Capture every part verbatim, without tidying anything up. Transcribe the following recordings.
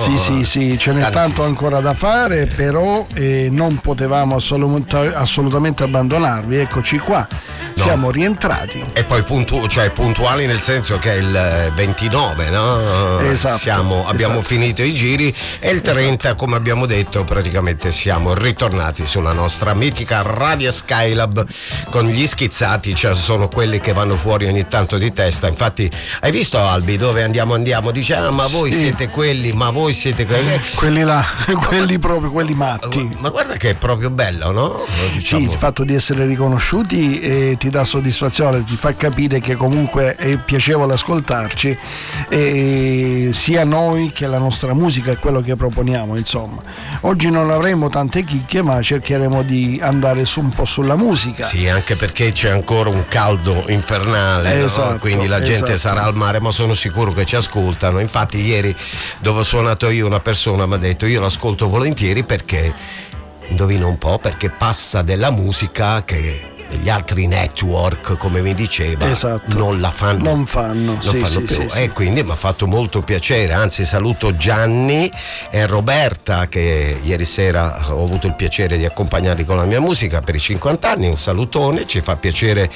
Sì, sì, sì, ce n'è Tantissimo. tanto ancora da fare, però eh, non potevamo assolutamente, assolutamente abbandonarvi. Eccoci qua, No. siamo rientrati. E poi puntu- cioè puntuali nel senso che è il ventinove, no? Esatto, Siamo, abbiamo esatto. finito i giri e il trenta, come abbiamo detto, praticamente siamo ritornati sulla nostra mitica Radio Skylab con gli schizzati, cioè sono quelli che vanno fuori ogni tanto di testa. Infatti, hai visto Albi dove andiamo andiamo? Dice ah ma voi Sì. siete quelli, ma voi siete quelli. Quelli là, quelli proprio, quelli matti. Ma guarda che è proprio bello, no? Diciamo. Sì, il fatto di essere riconosciuti eh, ti dà soddisfazione, ti fa capire che comunque è piacevole ascoltarci, eh, sia noi che la nostra musica e quello che proponiamo, insomma. Oggi non avremo tante chicche, ma cercheremo di andare su un po' sulla musica. Sì, anche perché c'è ancora un caldo infernale, Esatto, no? Quindi la gente esatto. sarà al mare, ma sono sicuro che ci ascoltano. Infatti ieri dove ho suonato io una persona mi ha detto io l'ascolto volentieri perché, indovina un po', perché passa della musica che gli altri network, come mi diceva, Esatto. non la fanno. Non fanno, non sì, fanno sì, più. sì, E sì. quindi mi ha fatto molto piacere, anzi saluto Gianni e Roberta che ieri sera ho avuto il piacere di accompagnarli con la mia musica per i cinquanta anni. Un salutone, ci fa piacere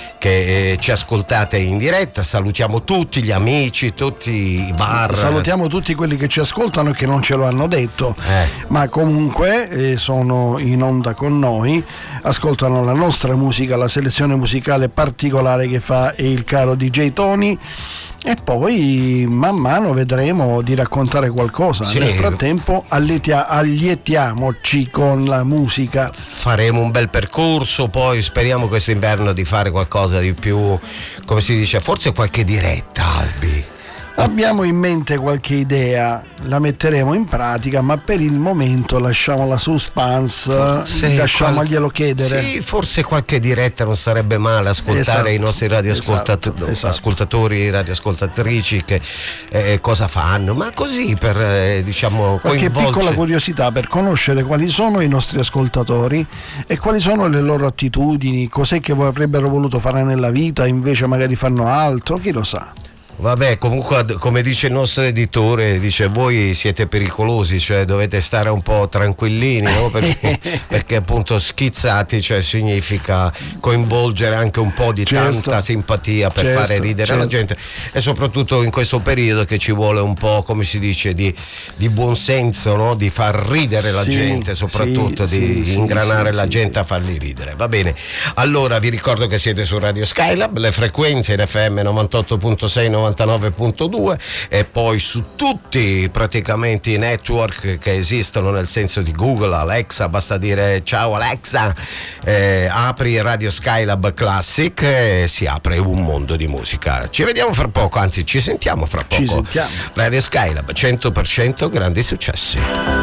che eh, ci ascoltate in diretta. Salutiamo tutti gli amici, tutti i bar. Salutiamo tutti quelli che ci ascoltano e che non ce lo hanno detto, Eh. ma comunque eh, sono in onda con noi, ascoltano la nostra musica, la selezione musicale particolare che fa il caro D J Tony. E poi man mano vedremo di raccontare qualcosa. Sì. Nel frattempo allietia- allietiamoci con la musica. Faremo un bel percorso, poi speriamo quest'inverno di fare qualcosa di più, come si dice, forse qualche diretta, Albi. Abbiamo in mente qualche idea, la metteremo in pratica, ma per il momento lasciamo la suspense, Forse lasciamoglielo qual- chiedere. Sì, forse qualche diretta non sarebbe male, ascoltare Esatto, i nostri radioascoltat- esatto, esatto. ascoltatori, radioascoltatrici che eh, cosa fanno, ma così per eh, diciamo Qualche piccola coinvolgere. curiosità per conoscere quali sono i nostri ascoltatori e quali sono le loro attitudini, cos'è che avrebbero voluto fare nella vita, invece magari fanno altro, chi lo sa. Vabbè, comunque come dice il nostro editore, dice voi siete pericolosi, cioè dovete stare un po' tranquillini, no? Perché, perché appunto schizzati, cioè significa coinvolgere anche un po' di Certo. tanta simpatia per Certo, fare ridere certo. la gente, e soprattutto in questo periodo che ci vuole un po', come si dice, di, di buon senso, no? Di far ridere la Sì, gente, soprattutto sì, di sì, ingranare sì, la sì, gente sì. a farli ridere. Va bene, allora vi ricordo che siete su Radio Skylab, le frequenze in F M novantotto virgola sei, novantanove virgola due e poi su tutti praticamente i network che esistono, nel senso di Google, Alexa, basta dire ciao Alexa, eh, apri Radio Skylab Classic e si apre un mondo di musica. Ci vediamo fra poco, anzi ci sentiamo fra poco. Ci sentiamo. Radio Skylab cento per cento grandi successi.